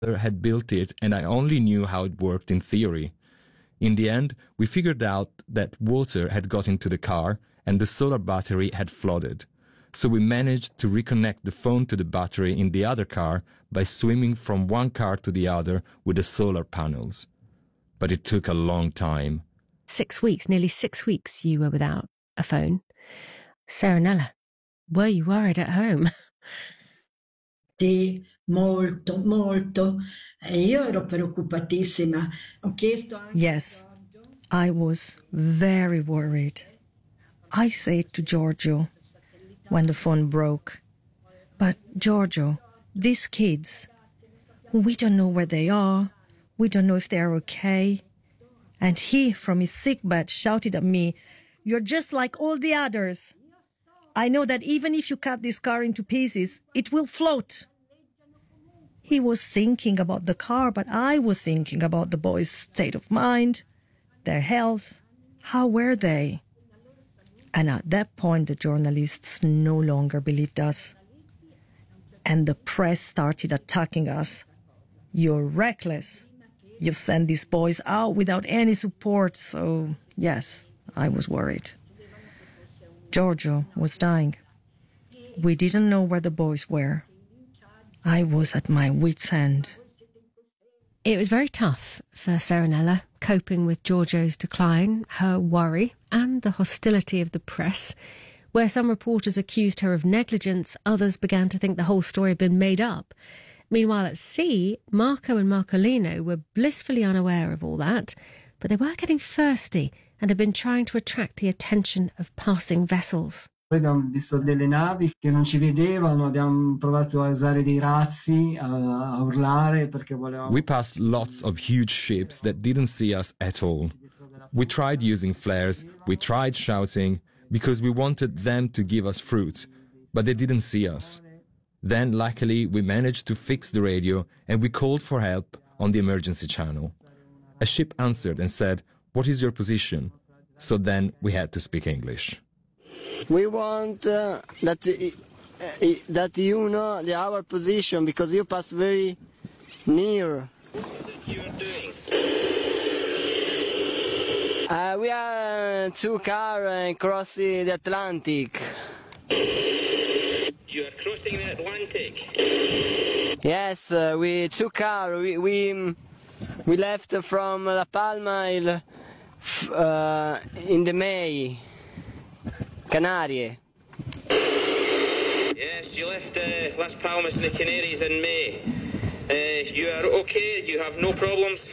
had built it, and I only knew how it worked in theory. In the end, we figured out that water had got into the car and the solar battery had flooded. So we managed to reconnect the phone to the battery in the other car by swimming from one car to the other with the solar panels. But it took a long time. 6 weeks, nearly 6 weeks you were without a phone. Serenella, were you worried at home? Sì, molto, molto. Io ero preoccupatissima. Ho chiesto anche Yes, I was very worried. I said to Giorgio when the phone broke, "But Giorgio, these kids, we don't know where they are. We don't know if they're okay." And he, from his sick bed, shouted at me, "You're just like all the others. I know that even if you cut this car into pieces, it will float." He was thinking about the car, but I was thinking about the boys' state of mind, their health. How were they? And at that point, the journalists no longer believed us. And the press started attacking us. "You're reckless. You've sent these boys out without any support." So, yes, I was worried. Giorgio was dying. We didn't know where the boys were. I was at my wit's end. It was very tough for Serenella, coping with Giorgio's decline, her worry, and the hostility of the press. Where some reporters accused her of negligence, others began to think the whole story had been made up. Meanwhile, at sea, Marco and Marcolino were blissfully unaware of all that, but they were getting thirsty and had been trying to attract the attention of passing vessels. Poi abbiamo visto delle navi che non ci vedevano, abbiamo provato a usare dei razzi, a urlare perché volevamo... We passed lots of huge ships that didn't see us at all. We tried using flares, we tried shouting, because we wanted them to give us fruit, but they didn't see us. Then, luckily, we managed to fix the radio and we called for help on the emergency channel. A ship answered and said, "What is your position?" So then we had to speak English. We want that you know our position, because you pass very near. What you are doing? We are two cars crossing the Atlantic. You are crossing the Atlantic? Yes, we two cars. We left from La Palma in the May. Canarie. Yes, you left Las Palmas and the Canaries in May. You are okay? You have no problems?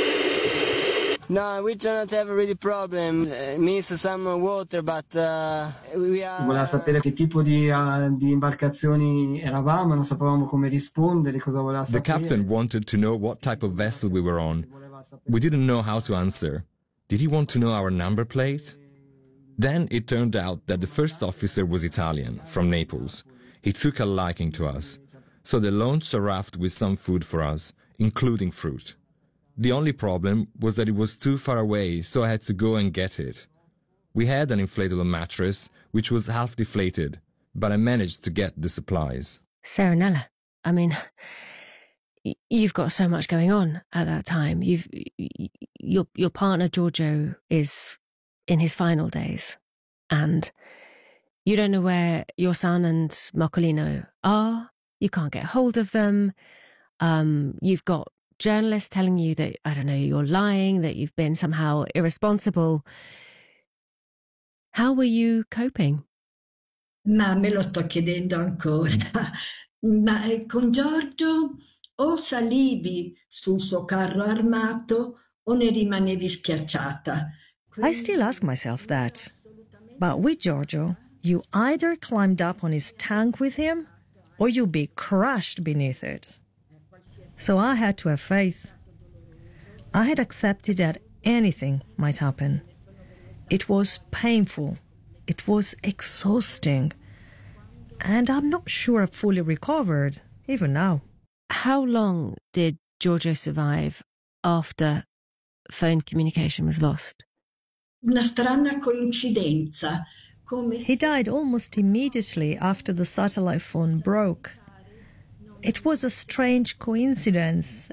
No, we do not have a really problem. Miss some water, but we are... Voleva sapere che tipo di imbarcazioni eravamo, non sapevamo come rispondere, cosa voleva sapere. The captain wanted to know what type of vessel we were on. We didn't know how to answer. Did he want to know our number plate? Then it turned out that the first officer was Italian, from Naples. He took a liking to us, so they launched a raft with some food for us, including fruit. The only problem was that it was too far away, so I had to go and get it. We had an inflatable mattress, which was half deflated, but I managed to get the supplies. Serenella, I mean, you've got so much going on at that time. Your partner, Giorgio, is in his final days, and you don't know where your son and Marcolino are. You can't get hold of them. You've got journalists telling you that, I don't know, you're lying, that you've been somehow irresponsible. How were you coping? Ma me lo sto chiedendo ancora. Ma con Giorgio o salivi sul suo carro armato o ne rimanevi schiacciata. I still ask myself that. But with Giorgio, you either climbed up on his tank with him or you'd be crushed beneath it. So I had to have faith. I had accepted that anything might happen. It was painful. It was exhausting. And I'm not sure I've fully recovered, even now. How long did Giorgio survive after phone communication was lost? Una strana coincidenza. He died almost immediately after the satellite phone broke. It was a strange coincidence,